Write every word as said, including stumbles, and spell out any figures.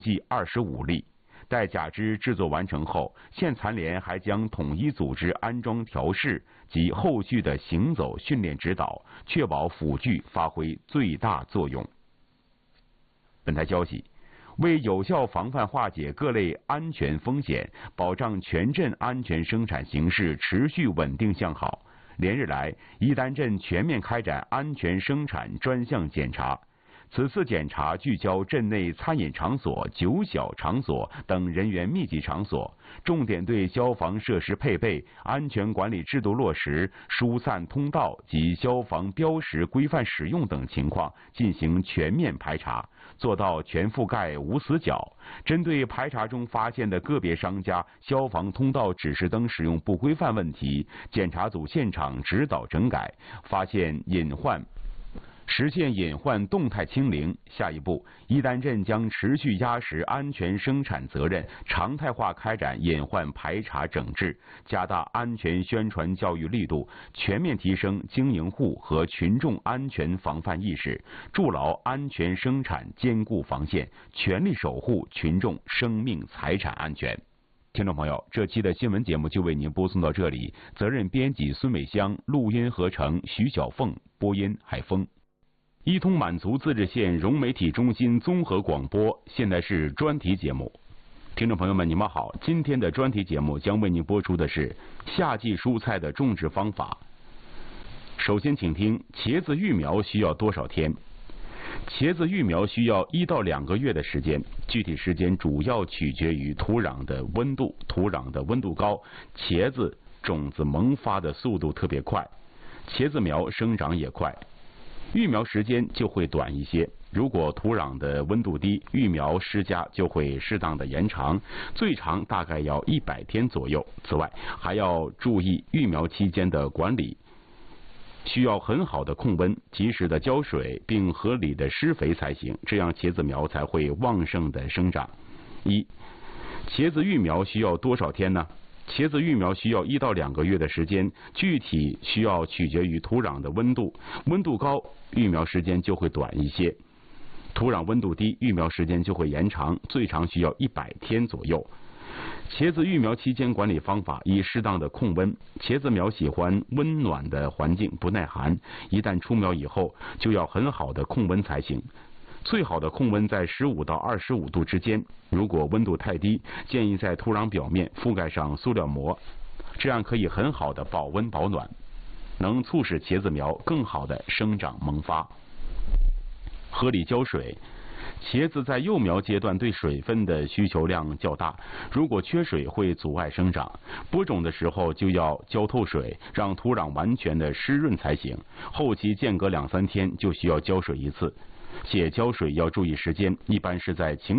计二十五例。待假肢制作完成后，县残联还将统一组织安装调试及后续的行走训练指导，确保辅具发挥最大作用。本台消息，为有效防范化解各类安全风险，保障全镇安全生产形势持续稳定向好，连日来，伊丹镇全面开展安全生产专项检查。此次检查聚焦镇内餐饮场所、酒小场所等人员密集场所，重点对消防设施配备、安全管理制度落实、疏散通道及消防标识规范使用等情况进行全面排查，做到全覆盖无死角。针对排查中发现的个别商家消防通道指示灯使用不规范问题，检查组现场指导整改，发现隐患。实现隐患动态清零。下一步，伊丹镇将持续压实安全生产责任，常态化开展隐患排查整治，加大安全宣传教育力度，全面提升经营户和群众安全防范意识，筑牢安全生产坚固防线，全力守护群众生命财产安全。听众朋友，这期的新闻节目就为您播送到这里，责任编辑孙美香，录音合成徐小凤，播音海峰。伊通满族自治县融媒体中心综合广播，现在是专题节目。听众朋友们，你们好，今天的专题节目将为您播出的是夏季蔬菜的种植方法。首先，请听茄子育苗需要多少天？茄子育苗需要一到两个月的时间，具体时间主要取决于土壤的温度。土壤的温度高，茄子种子萌发的速度特别快，茄子苗生长也快。育苗时间就会短一些，如果土壤的温度低，育苗施加就会适当的延长，最长大概要一百天左右。此外，还要注意育苗期间的管理，需要很好的控温，及时的浇水，并合理的施肥才行，这样茄子苗才会旺盛的生长。一，茄子育苗需要多少天呢？茄子育苗需要一到两个月的时间，具体需要取决于土壤的温度，温度高，育苗时间就会短一些；土壤温度低，育苗时间就会延长，最长需要一百天左右。茄子育苗期间管理方法一，适当的控温。茄子苗喜欢温暖的环境，不耐寒，一旦出苗以后，就要很好的控温才行。最好的控温在十五到二十五度之间，如果温度太低，建议在土壤表面覆盖上塑料膜，这样可以很好的保温保暖，能促使茄子苗更好的生长萌发。合理浇水。茄子在幼苗阶段对水分的需求量较大，如果缺水会阻碍生长。播种的时候就要浇透水，让土壤完全的湿润才行。后期间隔两三天就需要浇水一次，且浇水要注意时间，一般是在晴